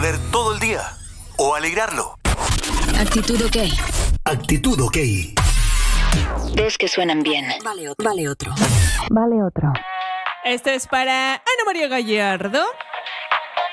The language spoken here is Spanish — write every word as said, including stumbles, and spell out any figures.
joder todo el día o alegrarlo. Actitud OK. Actitud OK. Dos que suenan bien. Vale, vale otro. Vale otro. Este es para Ana María Gallardo.